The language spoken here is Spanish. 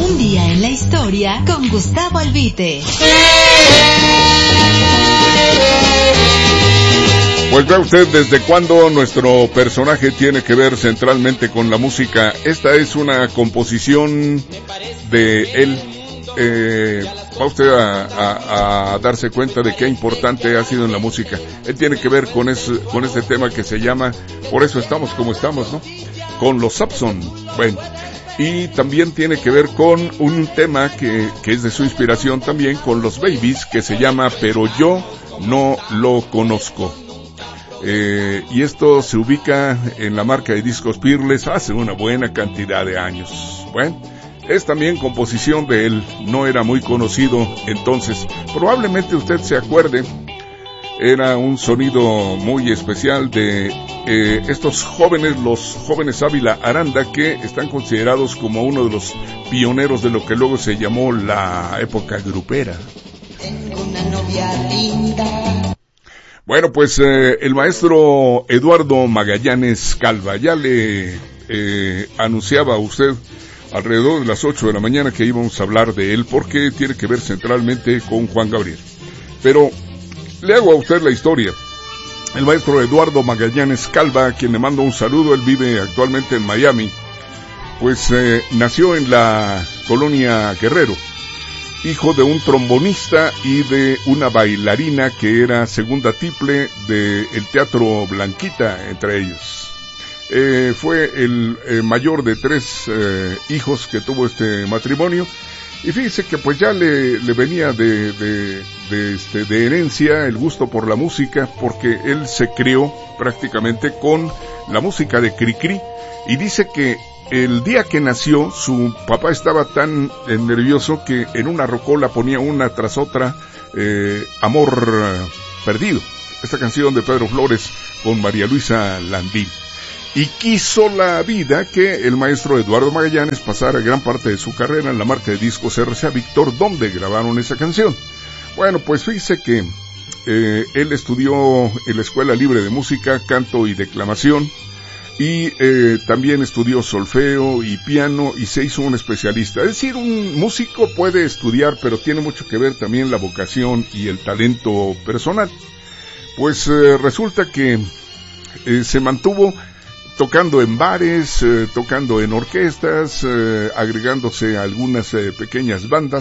Un día en la historia con Gustavo Albite. Pues vea usted desde cuándo nuestro personaje tiene que ver centralmente con la música. Esta es una composición de él. Va usted a darse cuenta de qué importante ha sido en la música. Él tiene que ver con este tema que se llama Por eso estamos como estamos, ¿no? Con los Saxon. Bueno, y también tiene que ver con un tema que es de su inspiración también, con los Babies, que se llama Pero yo no lo conozco. Y esto se ubica en la marca de discos Peerless hace una buena cantidad de años. Bueno, es también composición de él, no era muy conocido entonces. Probablemente usted se acuerde, era un sonido muy especial de estos jóvenes, los jóvenes Ávila Aranda, que están considerados como uno de los pioneros de lo que luego se llamó la época grupera. Tengo una novia linda. Bueno, pues el maestro Eduardo Magallanes Calva, ya le anunciaba a usted alrededor de las 8 de la mañana que íbamos a hablar de él, porque tiene que ver centralmente con Juan Gabriel. Pero le hago a usted la historia. El maestro Eduardo Magallanes Calva, a quien le mando un saludo, él vive actualmente en Miami, pues nació en la colonia Guerrero, hijo de un trombonista y de una bailarina que era segunda tiple del Teatro Blanquita, entre ellos. Fue el mayor de 3 hijos que tuvo este matrimonio, y fíjese que pues ya le venía de herencia el gusto por la música, porque él se crió prácticamente con la música de Cricri, y dice que el día que nació, su papá estaba tan nervioso que en una rocola ponía una tras otra Amor Perdido, esta canción de Pedro Flores con María Luisa Landín. Y quiso la vida que el maestro Eduardo Magallanes pasara gran parte de su carrera en la marca de discos RCA Víctor, donde grabaron esa canción. Bueno, pues fíjese que él estudió en la Escuela Libre de Música, canto y declamación, y también estudió solfeo y piano, y se hizo un especialista. Es decir, un músico puede estudiar, pero tiene mucho que ver también la vocación y el talento personal. Pues resulta que se mantuvo tocando en bares, tocando en orquestas, agregándose a algunas pequeñas bandas.